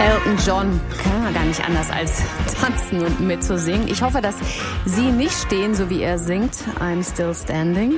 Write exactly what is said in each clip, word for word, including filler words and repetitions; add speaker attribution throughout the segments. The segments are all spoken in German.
Speaker 1: Elton John kann ja gar nicht anders als tanzen und mitzusingen. Ich hoffe, dass Sie nicht stehen, so wie er singt. I'm still standing.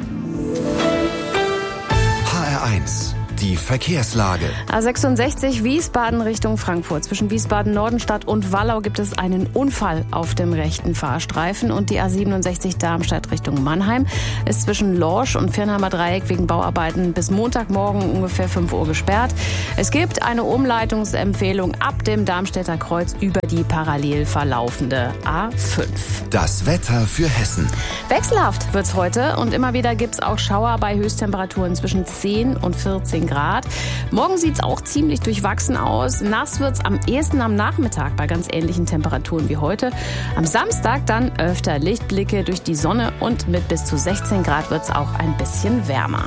Speaker 2: H R eins. Die Verkehrslage.
Speaker 1: A sechsundsechzig Wiesbaden Richtung Frankfurt. Zwischen Wiesbaden-Nordenstadt und Wallau gibt es einen Unfall auf dem rechten Fahrstreifen. Und die A siebenundsechzig Darmstadt Richtung Mannheim ist zwischen Lorsch und Viernheimer Dreieck wegen Bauarbeiten bis Montagmorgen ungefähr fünf Uhr gesperrt. Es gibt eine Umleitungsempfehlung ab dem Darmstädter Kreuz über die parallel verlaufende A fünf.
Speaker 2: Das Wetter für Hessen.
Speaker 1: Wechselhaft wird's heute und immer wieder gibt's auch Schauer bei Höchsttemperaturen zwischen zehn und vierzehn Grad. Morgen sieht's auch ziemlich durchwachsen aus. Nass wird's am ehesten am Nachmittag bei ganz ähnlichen Temperaturen wie heute. Am Samstag dann öfter Lichtblicke durch die Sonne und mit bis zu sechzehn Grad wird's auch ein bisschen wärmer.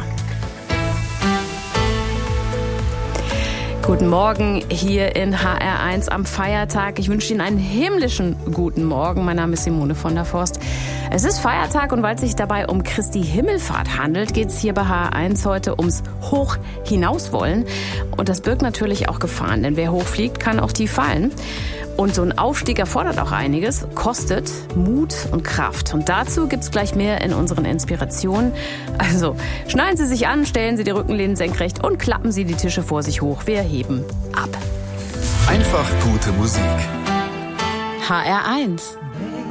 Speaker 1: Guten Morgen hier in H R eins am Feiertag. Ich wünsche Ihnen einen himmlischen guten Morgen. Mein Name ist Simone von der Forst. Es ist Feiertag und weil es sich dabei um Christi Himmelfahrt handelt, geht es hier bei H R eins heute ums Hoch hinauswollen. Und das birgt natürlich auch Gefahren, denn wer hoch fliegt, kann auch tief fallen. Und so ein Aufstieg erfordert auch einiges, kostet Mut und Kraft. Und dazu gibt's gleich mehr in unseren Inspirationen. Also schneiden Sie sich an, stellen Sie die Rückenlehnen senkrecht und klappen Sie die Tische vor sich hoch. Wir heben ab.
Speaker 2: Einfach gute Musik.
Speaker 1: H R eins.